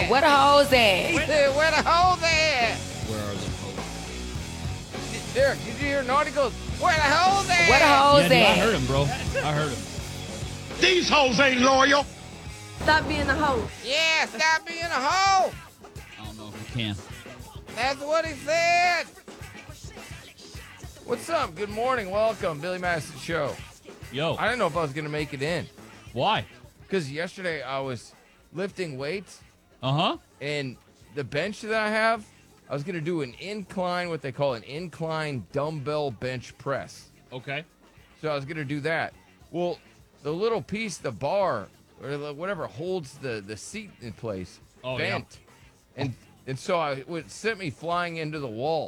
at? Where the hoes at? He said, where the hoes at? Where are the hoes? Derek, did you hear Naughty goes, where the hoes at? Where the hoes Yeah, dude, I at? heard him, bro. I heard him. These hoes ain't loyal. Stop being a hoe. Yeah, stop being a hoe. I don't know if he can. That's what he said. What's up? Good morning. Welcome. Billy Madison Show. Yo, I didn't know if I was going to make it in why? because yesterday I was lifting weights Uh-huh. and the bench that I have, I was going to do an incline, what they call an incline dumbbell bench press. Okay. So I was going to do that. Well, the little piece, the bar, or whatever holds the seat in place, Oh, yeah. bent. And so it sent me flying into the wall.